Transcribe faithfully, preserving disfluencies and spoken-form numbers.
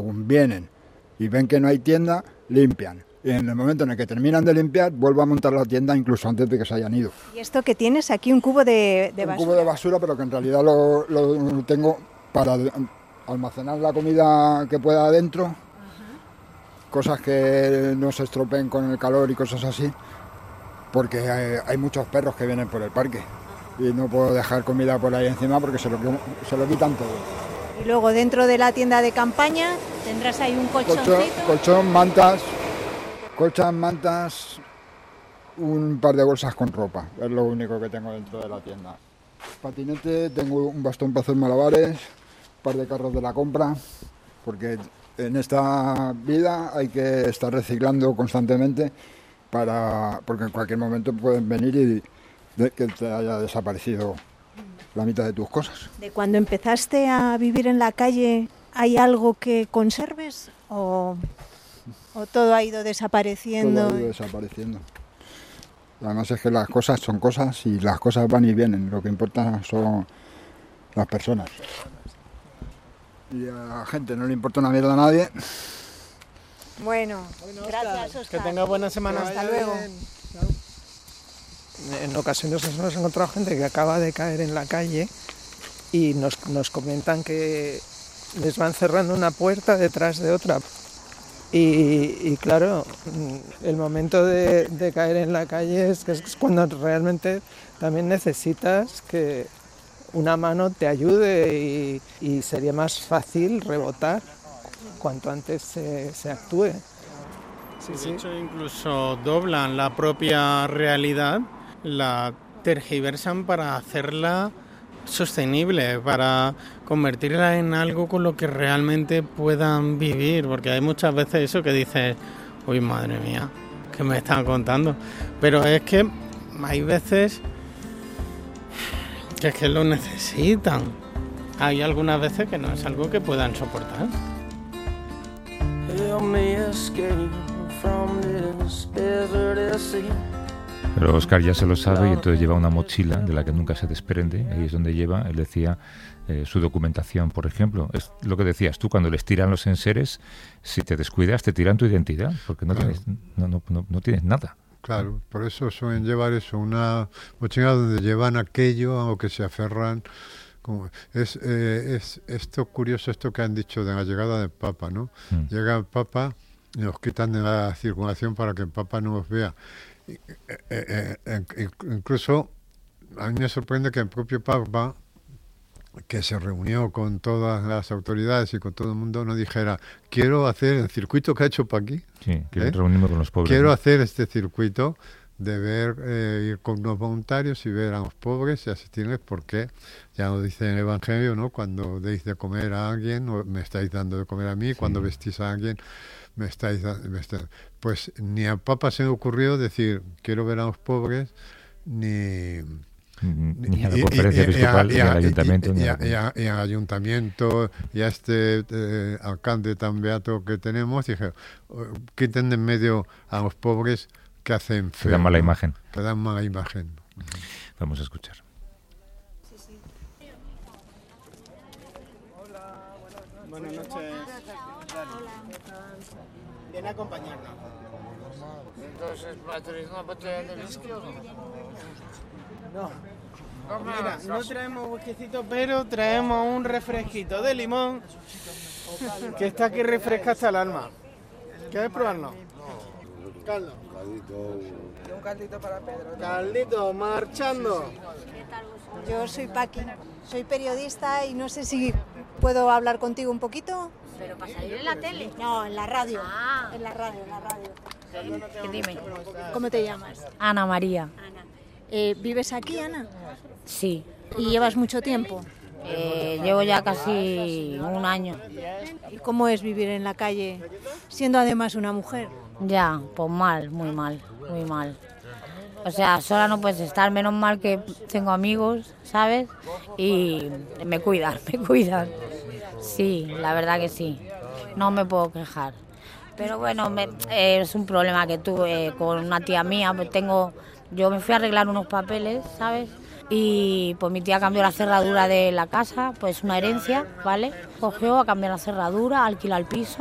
Vienen y ven que no hay tienda, limpian. Y en el momento en el que terminan de limpiar, vuelvo a montar la tienda incluso antes de que se hayan ido. ¿Y esto que tienes aquí? Un cubo de, de un basura. Un cubo de basura, pero que en realidad lo, lo tengo para almacenar la comida que pueda adentro, uh-huh. Cosas que no se estropeen con el calor y cosas así, porque hay, hay muchos perros que vienen por el parque y no puedo dejar comida por ahí encima porque se lo, se lo quitan todo. Y luego dentro de la tienda de campaña tendrás ahí un colchoncito. Colchón, colchón mantas, colchas, mantas, un par de bolsas con ropa, es lo único que tengo dentro de la tienda. Patinete, tengo un bastón para hacer malabares, un par de carros de la compra, porque en esta vida hay que estar reciclando constantemente para porque en cualquier momento pueden venir y de, que te haya desaparecido la mitad de tus cosas. ¿De cuando empezaste a vivir en la calle hay algo que conserves o, o todo ha ido desapareciendo? Todo ha ido desapareciendo. Además es que las cosas son cosas y las cosas van y vienen. Lo que importa son las personas. Y a la gente no le importa una mierda a nadie. Bueno, bueno gracias, Oscar. Que tenga buena semana. Hasta luego. En ocasiones nos hemos encontrado gente que acaba de caer en la calle y nos, nos comentan que les van cerrando una puerta detrás de otra. Y, y claro, el momento de, de caer en la calle es, es cuando realmente también necesitas que una mano te ayude y, y sería más fácil rebotar cuanto antes se, se actúe. Sí, de sí. hecho, incluso doblan la propia realidad, la tergiversan para hacerla sostenible, para convertirla en algo con lo que realmente puedan vivir, porque hay muchas veces eso que dices, uy, madre mía, ¿qué me están contando? Pero es que hay veces que es que lo necesitan. Hay algunas veces que no es algo que puedan soportar. Pero Oscar ya se lo sabe y entonces lleva una mochila de la que nunca se desprende. Ahí es donde lleva, él decía, eh, su documentación, por ejemplo. Es lo que decías tú, cuando les tiran los enseres, si te descuidas te tiran tu identidad, porque no, claro. tienes, no, no, no, no tienes nada. Claro, por eso suelen llevar eso, una mochila donde llevan aquello a lo que se aferran. Como es, eh, es esto curioso, esto que han dicho de la llegada del Papa, ¿no? Mm. Llega el Papa y nos quitan de la circulación para que el Papa no los vea. Eh, eh, eh, incluso a mí me sorprende que el propio Papa, que se reunió con todas las autoridades y con todo el mundo, no dijera, quiero hacer el circuito que ha hecho para aquí. Sí, quiero ¿eh? reunirme con los pobres. Quiero ¿no? hacer este circuito de ver, eh, ir con los voluntarios y ver a los pobres y asistirles, porque ya lo dice en el Evangelio, ¿no? Cuando deis de comer a alguien, o me estáis dando de comer a mí, sí. Cuando vestís a alguien, me estáis dando... Está... Pues ni al Papa se le ocurrió decir, quiero ver a los pobres, ni... Ni a la conferencia episcopal, ni al ayuntamiento. Y al ayuntamiento, y a este eh, alcalde tan beato que tenemos, dije, quiten de en medio a los pobres que hacen feo. Que dan mala ¿no? imagen. Que dan mala imagen. Vamos a escuchar. Sí, sí. Hola, buenas noches. Buenas noches. Viene a acompañarnos. Entonces, ¿tenéis una botella de whisky o no? No. Mira, no traemos whiskycito, pero traemos un refresquito de limón que está aquí refresca hasta el alma. ¿Quieres probarlo? Caldo. Y un caldito para Pedro. Caldito, marchando. Yo soy Paqui, soy periodista y no sé si puedo hablar contigo un poquito. ¿Pero para salir en la tele? No, en la radio. Ah. En la radio, en la radio. Sí. Dime. ¿Cómo te llamas? Ana María. Ana. Eh, ¿Vives aquí, Ana? Sí. ¿Y llevas mucho tiempo? Eh, llevo ya casi un año. ¿Y cómo es vivir en la calle, siendo además una mujer? Ya, pues mal, muy mal, muy mal. O sea, sola no puedes estar, menos mal que tengo amigos, ¿sabes? Y me cuidan, me cuidan. Sí, la verdad que sí. No me puedo quejar. Pero bueno, me, eh, es un problema que tuve con una tía mía, pues tengo... Yo me fui a arreglar unos papeles, ¿sabes? y pues mi tía cambió la cerradura de la casa, pues una herencia, ¿vale? Cogió a cambiar la cerradura, alquila el piso